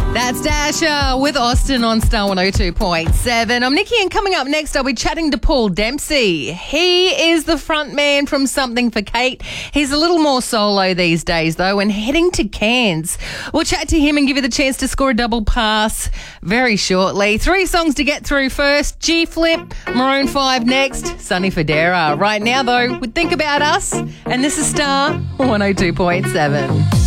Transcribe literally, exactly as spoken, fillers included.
That's Dasher with Austin on Star one oh two point seven. I'm Nikki, and coming up next, I'll be chatting to Paul Dempsey. He is the front man from Something for Kate. He's a little more solo these days, though, and heading to Cairns. We'll chat to him and give you the chance to score a double pass very shortly. Three songs to get through first. G-Flip, Maroon five next, Sonny Fodera. Right now, though, we Think About Us, and this is Star one oh two point seven.